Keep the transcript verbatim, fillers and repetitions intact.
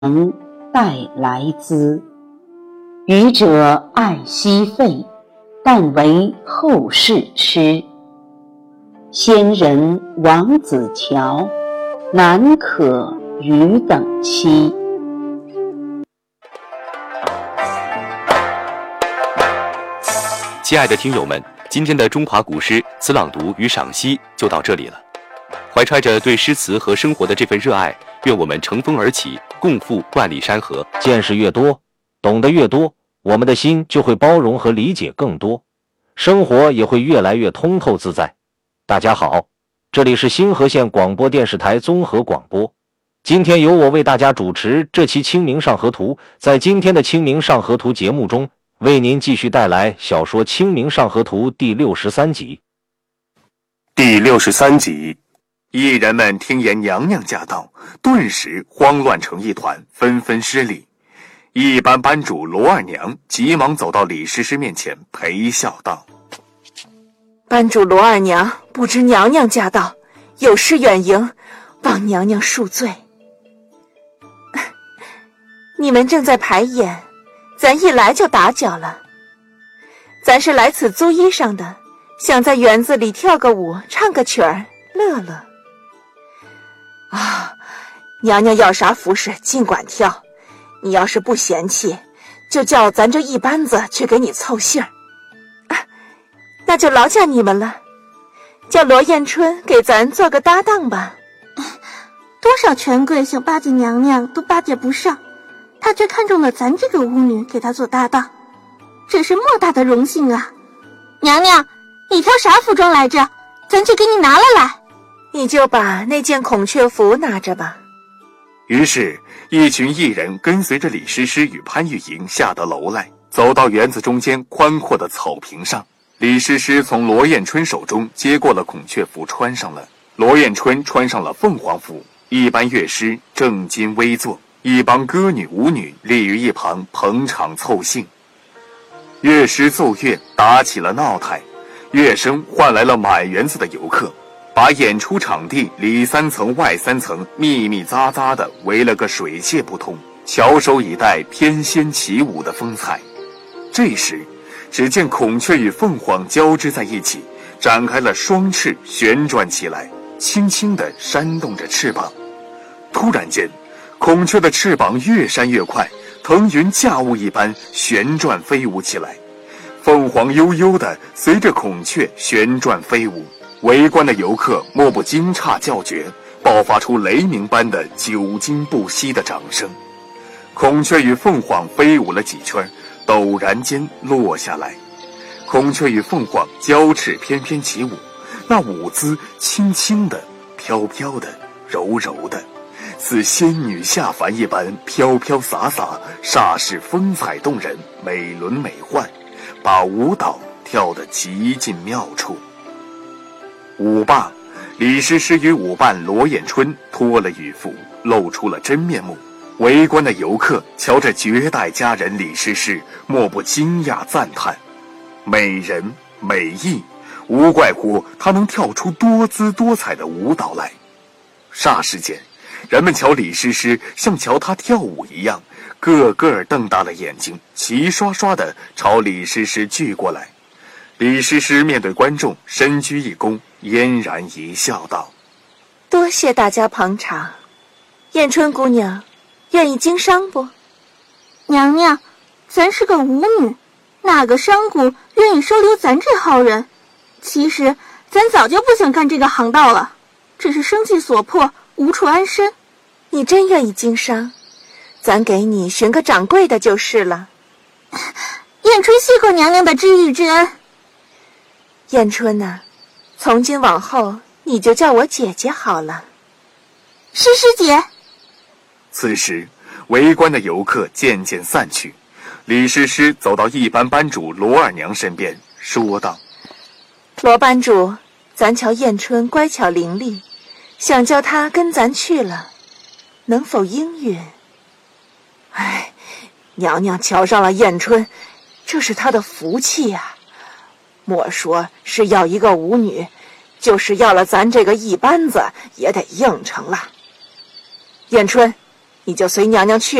待来兹。愚者爱惜废，但为后世吃。先人王子乔，难可与等期。 亲爱的听友们，今天的中华古诗词朗读与赏析就到这里了。怀揣着对诗词和生活的这份热爱，愿我们乘风而起，共赴万里山河。 见识越多，懂得越多，我们的心就会包容和理解更多，生活也会越来越通透自在。大家好，这里是新河县广播电视台综合广播，今天由我为大家主持这期《清明上河图》。在今天的《清明上河图》节目中，为您继续带来小说《清明上河图》第六十三集。 第六十三集，艺人们听言娘娘驾到，顿时慌乱成一团，纷纷施礼。一班班主罗二娘急忙走到李师师面前，陪笑道： 班主罗二娘不知娘娘驾到，有失远迎，望娘娘恕罪。你们正在排演，咱一来就打搅了。咱是来此租衣裳的，想在园子里跳个舞，唱个曲儿，乐乐。啊，娘娘要啥服饰尽管挑，你要是不嫌弃，就叫咱这一班子去给你凑信儿。啊，那就劳驾你们了，叫罗彦春给咱做个搭档吧。 多少权贵想巴结娘娘都巴结不上，他却看中了咱这个巫女给他做搭档，这是莫大的荣幸啊！娘娘，你挑啥服装来着？咱去给你拿了来。 你就把那件孔雀服拿着吧。 于是一群艺人跟随着李师师与潘玉莹下得楼来，走到园子中间宽阔的草坪上。李师师从罗彦春手中接过了孔雀服，穿上了。罗彦春穿上了凤凰服，一班乐师正襟危坐，一帮歌女舞女立于一旁捧场凑兴。乐师奏乐，打起了闹台，乐声换来了满园子的游客，把演出场地里三层外三层密密匝匝地围了个水泄不通，翘首以待翩跹起舞的风采。这时只见孔雀与凤凰交织在一起，展开了双翅，旋转起来，轻轻地扇动着翅膀。突然间，孔雀的翅膀越扇越快，腾云驾雾一般旋转飞舞起来，凤凰悠悠地随着孔雀旋转飞舞。围观的游客莫不惊诧叫绝，爆发出雷鸣般的久经不息的掌声。孔雀与凤凰飞舞了几圈，陡然间落下来。孔雀与凤凰交翅翩翩起舞，那舞姿轻轻的、飘飘的、柔柔的，似仙女下凡一般飘飘洒洒，煞是风采动人，美轮美奂，把舞蹈跳得极尽妙处。舞罢，李师师与舞伴罗彦春脱了羽服，露出了真面目。围观的游客瞧着绝代佳人李师师，莫不惊讶赞叹：美人美艺，无怪乎她能跳出多姿多彩的舞蹈来。霎时间，人们瞧李师师像瞧她跳舞一样，个个瞪大了眼睛，齐刷刷地朝李师师聚过来。李师师面对观众深鞠一躬，嫣然一笑道： 多谢大家捧场。彦春姑娘愿意经商不？ 娘娘，咱是个舞女，哪个商贾愿意收留咱这号人？其实咱早就不想干这个行当了，只是生计所迫，无处安身。 你真愿意经商，咱给你寻个掌柜的就是了。 彦春谢过娘娘的知遇之恩。 彦春呐、啊，从今往后你就叫我姐姐好了。 师师姐。 此时围观的游客渐渐散去，李师师走到一班班主罗二娘身边，说道： 罗班主，咱瞧彦春乖巧伶俐，想叫她跟咱去了，能否应允？哎，娘娘瞧上了彦春，这是她的福气呀、啊。莫说是要一个舞女，就是要了咱这个一班子也得应承了。彦春， 你就随娘娘去。